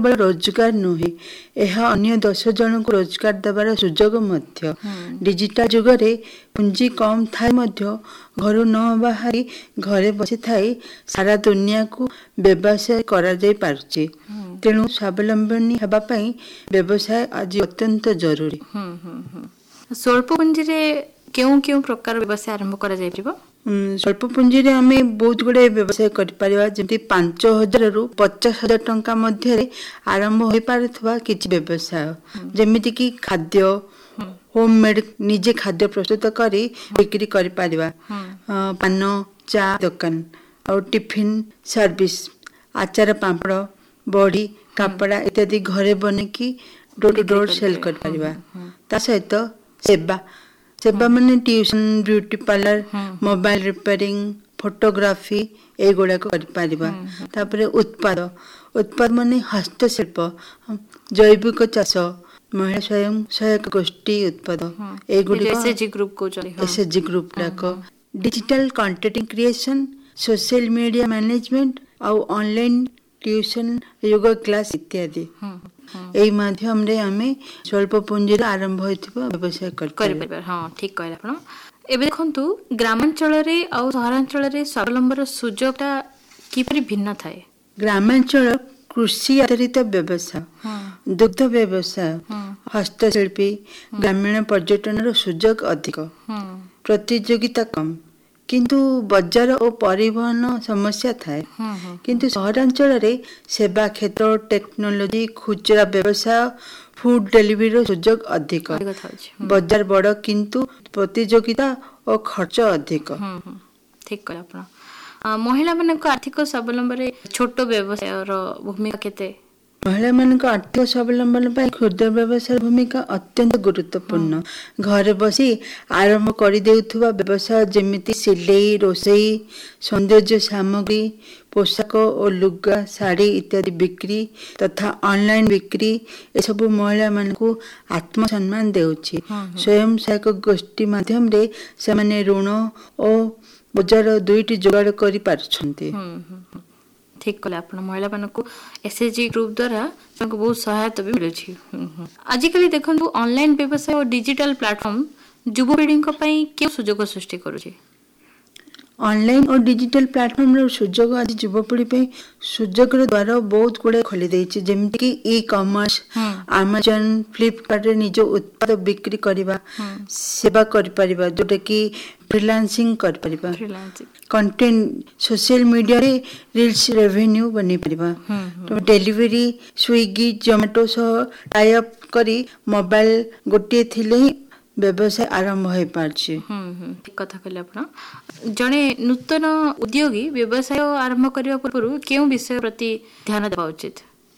केवल रोजगार नुहे यह अन्य 10 जन को रोजगार देवार सुजोग मध्य डिजिटल जुगरे पुंजी कम थाए मध्य घर न बाहरी घरे बसी थाई सारा दुनिया को व्यवसाय करा जाई पारुचे तेणु स्वावलंबी हेबा पई व्यवसाय आज अत्यंत जरूरी। स्वल्प पुंजी रे केउ केउ प्रकार व्यवसाय आरंभ करा जाय परिबो? स्वल्प पुंजी रे आमे बहुत गुडे व्यवसाय करि परिबा जेमति 5000 रु 50000 टंका मध्य रे आरंभ होई पारथवा किछि व्यवसाय जेमिति कि खाद्य होममेड निजे खाद्य प्रस्तुत करी बिक्री करि परिबा पान चा दुकान और टिफिन सर्विस आचार पापड़ बड़ी कपड़ा इत्यादि घरे बने की डोर टू डोर सेल कर परिबा ता सहित सेवा सेवा माने tuition beauty parlour mobile repairing photography ए गुडा को कर परिबा तापरे उत्पाद माने हस्तशिल्प जैविक चाष महिला स्वयं सहायक गोष्ठी उत्पाद ए गुडी एसएचजी ग्रुप को चली एसएचजी ग्रुप को digital content creation social media management और ऑनलाइन ट्यूशन योगा क्लास इत्यादि एई माध्यम रे हमें स्वल्प पुंजी रे आरंभ होइथिबा व्यवसाय कर परिबा। हां ठीक कहले आपण एबे देखंतु ग्रामांचल रे और शहरांचल रे स्वावलंबन सुजोगटा किपरि भिन्न थाए? ग्रामांचल कृषि आधारित व्यवसाय दुग्ध व्यवसाय हस्तशिल्पी ग्रामीण पर्यटन सुजोग अधिक प्रतियोगिता कम किंतु बजार और परिवहन समस्या थाए किंतु सहरांचल रे सेवा क्षेत्र टेक्नोलोजी खुचरा व्यवसाय फूड डिलीवरी सुजोग अधिक बजार बड़ किंतु प्रतियोगिता और खर्च अधिक। ठीक कहला आपण महिला मानक आर्थिक स्वावलंबन रे छोट व्यवसाय रो भूमिका केते? महिला मानक आर्थिक स्वावलंबन पर क्षुद्र व्यवसाय भूमिका अत्यंत गुरुत्वपूर्ण घर बसी आरंभ कर देउथुवा व्यवसाय जेमिति सिलाई रोसई सौंदर्य सामग्री पोशाक और लुगा साड़ी इत्यादि बिक्री तथा ऑनलाइन बिक्री ए सब महिला मानकु आत्मसम्मान देउछि स्वयं सहायक गोष्ठी माध्यम रे से माने ऋण और बजार दुईटी जोगाड़ करि पारछन्ते। ठीक कहले आपण महिला मानकु एसएचजी ग्रुप द्वारा हमको बहुत सहायता भी मिलछि। आजिकली देखंतु ऑनलाइन व्यवसाय और डिजिटल प्लेटफॉर्म युवा पीढ़ी को पई के सुजोग सृष्टि करूछि? ऑनलाइन और डिजिटल प्लेटफॉर्म रो सुजोग आज युवपीढ़ी पे सुजोग रो द्वारा बहुत गुडे खोली देछि जेमिति कि ई कॉमर्स अमेजन फ्लिपकार्ट रे निज उत्पाद बिक्री करबा सेवा कर परिबा जोटे कि फ्रीलांसिंग कर परिबा कंटेंट सोशल मीडिया रे रील्स रेवेन्यू बनी परिबा तो डिलीवरी स्विगी जोमेटो सह टाई अप करी मोबाइल गोटे थिले ही व्यवसाय आरंभ हो पारछि। ठीक कथा कहले आपण जणे नूतन उद्योगी व्यवसाय आरंभ करिया पूर्व केउ विषय प्रति ध्यान देबा उचित?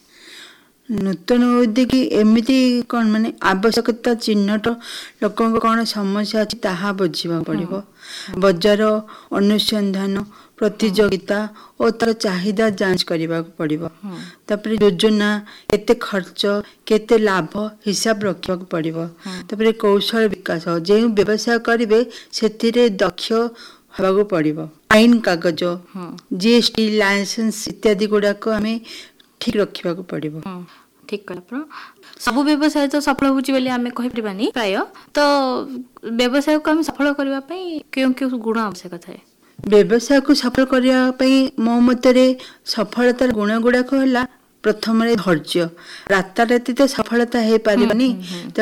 नूतन उद्योगी एमिति कोन माने आवश्यकता चिन्हट लोकन कोन समस्या अछि ताहा बुझिबा पड़िबो बाजार अनुसंधान प्रतियोगिता और तार चाहिदा जांच करबा पड़िबो तापर योजना केते खर्च केते लाभ हिसाब रखिबा पड़िबो तापर कौशल विकास जे व्यवसाय करिवे सेतिरे दक्ष हबागो पड़िबो आईन कागज जीएसटी लाइसेंस इत्यादि गुडा को हमें ठीक रखिबा पड़िबो। ठीक कहला सब व्यवसाय तो सफल होची बोली हमें कहि परबानी प्राय तो व्यवसाय को हम सफल करबा पई केउ केउ गुण आवश्यक थाए? व्यवसाय को सफल करिया पई मो मतरे सफलतार गुण गुडा को हला प्रथम रे धैर्य राता राती तो सफलता हे पारिबनी